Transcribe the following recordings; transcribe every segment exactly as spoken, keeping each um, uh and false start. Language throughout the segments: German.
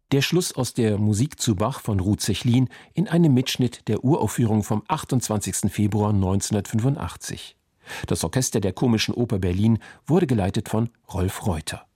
Der Schluss aus der Musik zu Bach von Ruth Sechlin in einem Mitschnitt der Uraufführung vom achtundzwanzigsten Februar neunzehnhundertfünfundachtzig. Das Orchester der Komischen Oper Berlin wurde geleitet von Rolf Reuter.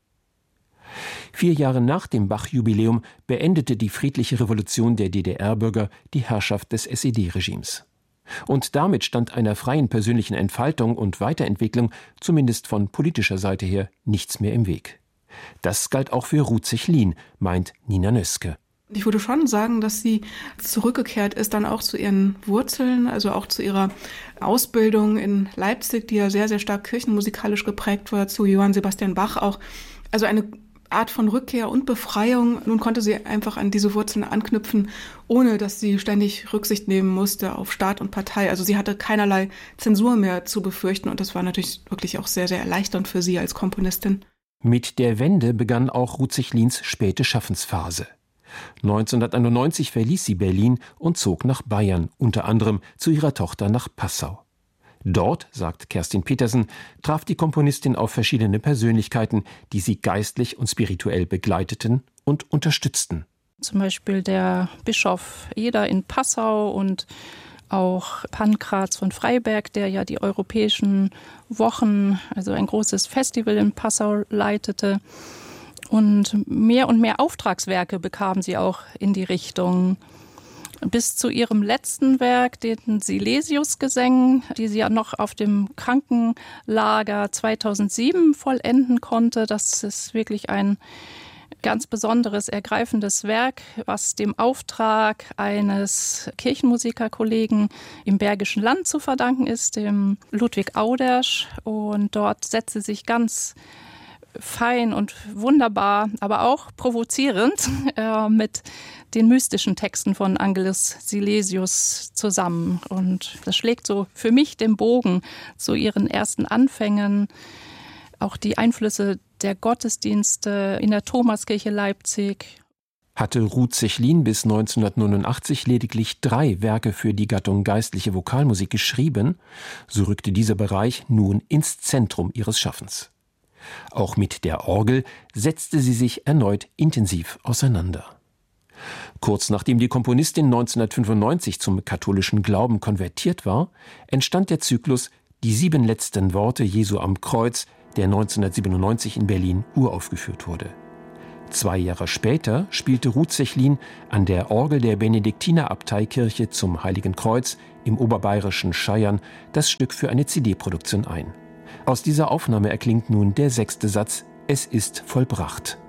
Vier Jahre nach dem Bach-Jubiläum beendete die friedliche Revolution der D D R-Bürger die Herrschaft des S E D-Regimes. Und damit stand einer freien persönlichen Entfaltung und Weiterentwicklung, zumindest von politischer Seite her, nichts mehr im Weg. Das galt auch für Ruth Sechlin, meint Nina Nöske. Ich würde schon sagen, dass sie zurückgekehrt ist dann auch zu ihren Wurzeln, also auch zu ihrer Ausbildung in Leipzig, die ja sehr, sehr stark kirchenmusikalisch geprägt war, zu Johann Sebastian Bach auch. Also eine Art von Rückkehr und Befreiung. Nun konnte sie einfach an diese Wurzeln anknüpfen, ohne dass sie ständig Rücksicht nehmen musste auf Staat und Partei. Also sie hatte keinerlei Zensur mehr zu befürchten und das war natürlich wirklich auch sehr, sehr erleichternd für sie als Komponistin. Mit der Wende begann auch Ruth Sechlins späte Schaffensphase. neunzehnhunderteinundneunzig verließ sie Berlin und zog nach Bayern, unter anderem zu ihrer Tochter nach Passau. Dort, sagt Kerstin Petersen, traf die Komponistin auf verschiedene Persönlichkeiten, die sie geistlich und spirituell begleiteten und unterstützten. Zum Beispiel der Bischof Eder in Passau und auch Pankraz von Freiberg, der ja die Europäischen Wochen, also ein großes Festival in Passau leitete. Und mehr und mehr Auftragswerke bekam sie auch in die Richtung. Bis zu ihrem letzten Werk, den Silesius-Gesängen, die sie ja noch auf dem Krankenlager zweitausendsieben vollenden konnte. Das ist wirklich ein ganz besonderes, ergreifendes Werk, was dem Auftrag eines Kirchenmusikerkollegen im Bergischen Land zu verdanken ist, dem Ludwig Audersch. Und dort setzt sie sich ganz fein und wunderbar, aber auch provozierend äh, mit den mystischen Texten von Angelus Silesius zusammen. Und das schlägt so für mich den Bogen zu ihren ersten Anfängen. Auch die Einflüsse der Gottesdienste in der Thomaskirche Leipzig. Hatte Ruth Sechlin bis neunzehnhundertneunundachtzig lediglich drei Werke für die Gattung geistliche Vokalmusik geschrieben, so rückte dieser Bereich nun ins Zentrum ihres Schaffens. Auch mit der Orgel setzte sie sich erneut intensiv auseinander. Kurz nachdem die Komponistin neunzehnhundertfünfundneunzig zum katholischen Glauben konvertiert war, entstand der Zyklus Die sieben letzten Worte Jesu am Kreuz, der neunzehnhundertsiebenundneunzig in Berlin uraufgeführt wurde. Zwei Jahre später spielte Ruth Sechlin an der Orgel der Benediktinerabteikirche zum Heiligen Kreuz im oberbayerischen Scheiern das Stück für eine C D-Produktion ein. Aus dieser Aufnahme erklingt nun der sechste Satz: Es ist vollbracht.